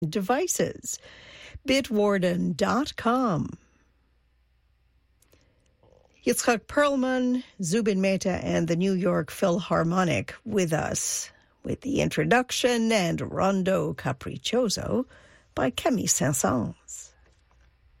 devices. Bitwarden.com. Yitzhak Perlman, Zubin Mehta, and the New York Philharmonic with us, with the introduction and Rondo Capriccioso by Camille Saint-Saëns.